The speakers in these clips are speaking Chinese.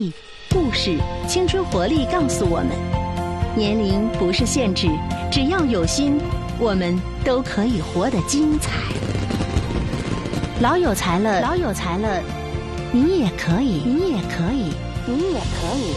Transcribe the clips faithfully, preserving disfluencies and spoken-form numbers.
故事、青春活力告诉我们，年龄不是限制，只要有心，我们都可以活得精彩。老有才了，老有才了，你也可以，你也可以，你也可以。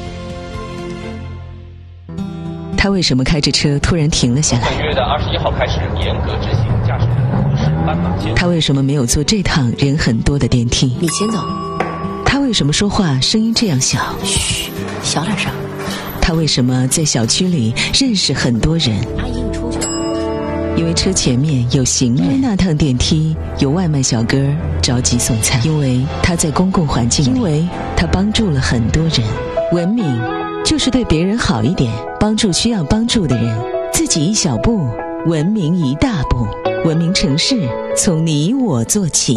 他为什么开着车突然停了下来？ 本月的二十一号开始严格执行驾驶人无视斑马线。 他为什么没有坐这趟人很多的电梯？ 你先走。 他为什么说话声音这样小？ 嘘，小点声。 他为什么在小区里认识很多人？ 阿姨，你出去。 因为车前面有行人，因为那趟电梯有外卖小哥着急送餐，因为他在公共环境里，因为他帮助了很多人。文明就是对别人好一点，帮助需要帮助的人，自己一小步，文明一大步。文明城市从你我做起。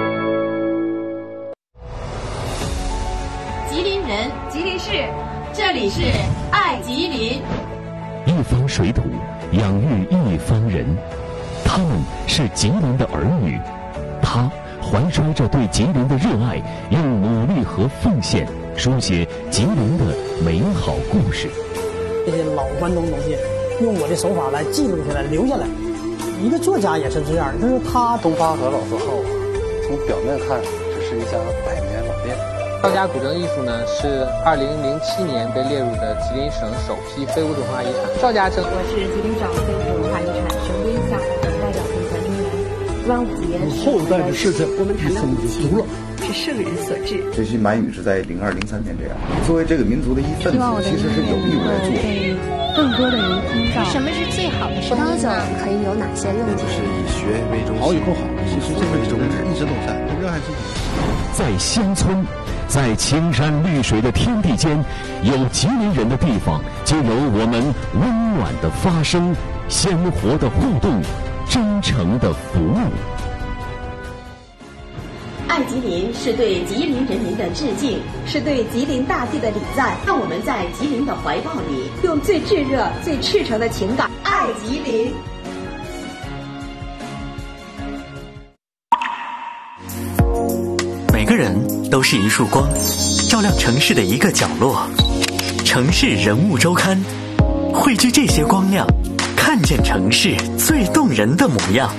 吉林人，吉林市，这里是爱吉林。 一方水土养育一方人，他们是吉林的儿女，他怀揣着对吉林的热爱，用努力和奉献书写吉林的美好故事。 这些老关东东西，用我的手法来记录下来、留下来。一个作家也是这样，就是他东发和老字号，从表面看只是一家百年老店。 赵家古镇艺术呢，是二零零七年被列入的吉林省首批非物质文化遗产。赵家镇， 我是吉林省非物质文化遗产省规项目的代表评传人员端午节。 后代的事情， 我们谈到的足了， 是圣人所致。 学习满语是在零二零三年这样。作为这个民族的一份子，其实是有义务来做。 更多的人听到什么是最好的生活酒可以有哪些用途？ 就是以学为中心，好以后好，其实这个宗旨一直都在，热爱自己。 在乡村，在青山绿水的天地间，有吉林人的地方，就有我们温暖的发声、鲜活的互动、真诚的服务。 爱吉林是对吉林人民的致敬，是对吉林大地的礼赞。让我们在吉林的怀抱里，用最炙热、最赤诚的情感爱吉林。 每个人都是一束光，照亮城市的一个角落。城市人物周刊，汇聚这些光亮，看见城市最动人的模样。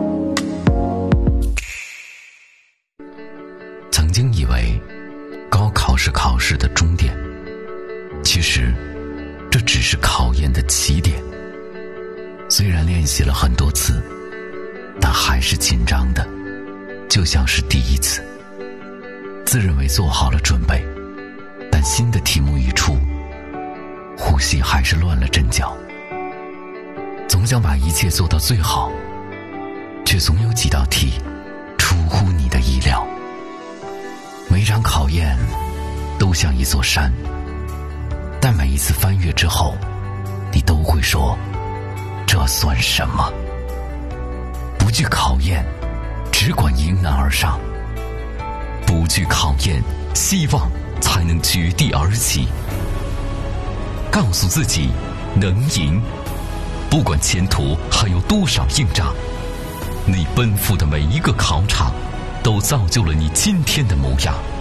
曾经以为高考是考试的终点，其实这只是考验的起点。虽然练习了很多次，但还是紧张的，就像是第一次。自认为做好了准备，但新的题目一出，呼吸还是乱了阵脚。总想把一切做到最好，却总有几道题出乎你的意料。每场考验都像一座山，但每一次翻越之后，你都会说，这算什么？不惧考验，只管迎难而上。不惧考验，希望才能绝地而起。告诉自己能赢，不管前途还有多少硬仗，你奔赴的每一个考场都造就了你今天的模样。